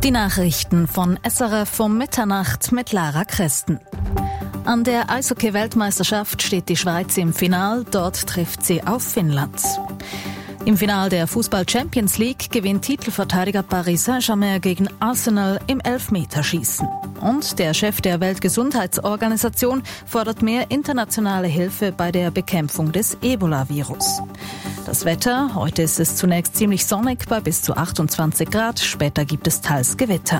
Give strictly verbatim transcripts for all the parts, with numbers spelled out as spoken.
Die Nachrichten von S R F um Mitternacht mit Lara Christen. An der Eishockey-Weltmeisterschaft steht die Schweiz im Final, dort trifft sie auf Finnland. Im Final der Fußball-Champions League gewinnt Titelverteidiger Paris Saint-Germain gegen Arsenal im Elfmeterschießen. Und der Chef der Weltgesundheitsorganisation fordert mehr internationale Hilfe bei der Bekämpfung des Ebola-Virus. Das Wetter, heute ist es zunächst ziemlich sonnig bei bis zu achtundzwanzig Grad, später gibt es teils Gewitter.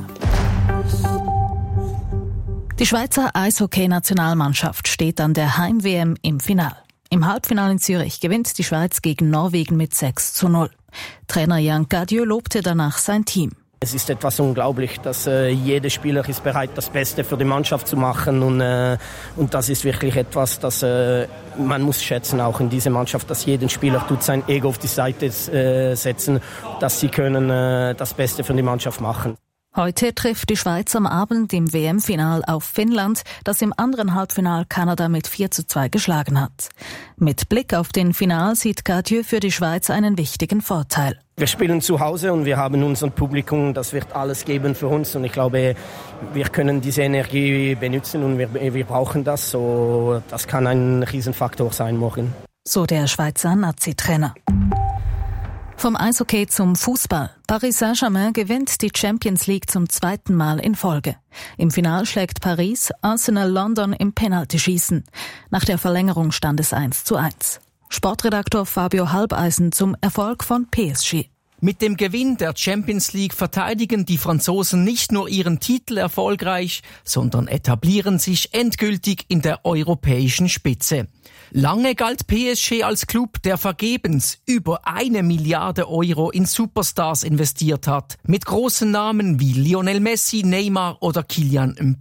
Die Schweizer Eishockey-Nationalmannschaft steht an der Heim-W M im Final. Im Halbfinale in Zürich gewinnt die Schweiz gegen Norwegen mit sechs zu null. Trainer Jan Cadieux lobte danach sein Team. Es ist etwas unglaublich, dass äh, jeder Spieler ist bereit, das Beste für die Mannschaft zu machen und, äh, und das ist wirklich etwas, das äh, man muss schätzen, auch in dieser Mannschaft, dass jeder Spieler tut sein Ego auf die Seite äh, setzen, dass sie können äh, das Beste für die Mannschaft machen. Heute trifft die Schweiz am Abend im W M-Final auf Finnland, das im anderen Halbfinal Kanada mit vier zu zwei geschlagen hat. Mit Blick auf den Final sieht Cadieux für die Schweiz einen wichtigen Vorteil. Wir spielen zu Hause und wir haben unser Publikum, das wird alles geben für uns und ich glaube, wir können diese Energie benutzen und wir, wir brauchen das. So, das kann ein Riesenfaktor sein morgen. So der Schweizer Nazi-Trainer. Vom Eishockey zum Fußball. Paris Saint-Germain gewinnt die Champions League zum zweiten Mal in Folge. Im Final schlägt Paris Arsenal London im Penaltyschießen. Nach der Verlängerung stand es eins zu eins. Sportredaktor Fabio Halbeisen zum Erfolg von P S G. Mit dem Gewinn der Champions League verteidigen die Franzosen nicht nur ihren Titel erfolgreich, sondern etablieren sich endgültig in der europäischen Spitze. Lange galt P S G als Club, der vergebens über eine Milliarde Euro in Superstars investiert hat. Mit großen Namen wie Lionel Messi, Neymar oder Kylian Mbappé.